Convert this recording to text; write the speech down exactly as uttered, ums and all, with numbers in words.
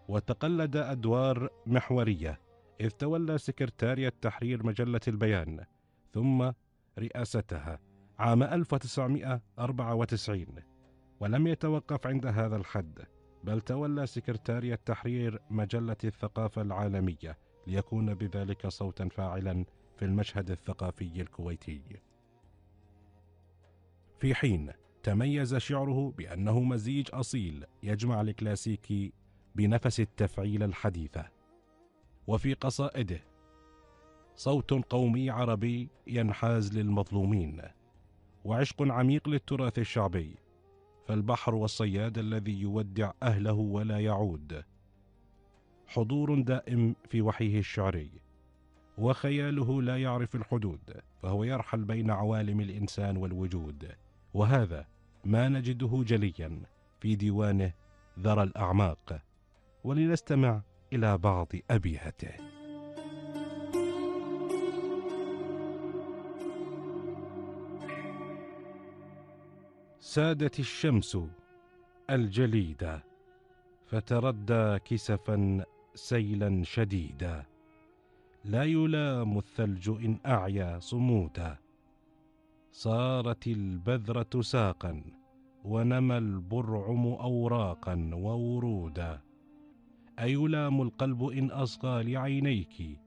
وتقلد أدوار محورية، إذ تولى سكرتارية تحرير مجلة البيان ثم رئاستها عام ألف وتسعمائة وأربعة وتسعين، ولم يتوقف عند هذا الحد، بل تولى سكرتارية تحرير مجلة الثقافة العالمية ليكون بذلك صوتا فاعلا في المشهد الثقافي الكويتي. في حين تميز شعره بأنه مزيج أصيل يجمع الكلاسيكي بنفس التفعيل الحديثة، وفي قصائده صوت قومي عربي ينحاز للمظلومين، وعشق عميق للتراث الشعبي، فالبحر والصياد الذي يودع أهله ولا يعود، حضور دائم في وحيه الشعري، وخياله لا يعرف الحدود، فهو يرحل بين عوالم الإنسان والوجود، وهذا ما نجده جليا في ديوانه ذرى الأعماق. ولنستمع إلى بعض أبياته. سادت الشمس الجليدة فتردى كسفا سيلا شديدا، لا يلام الثلج إن أعيا صمودا، صارت البذرة ساقا ونمى البرعم أوراقا وورودا، أيلام القلب إن أصغى لعينيك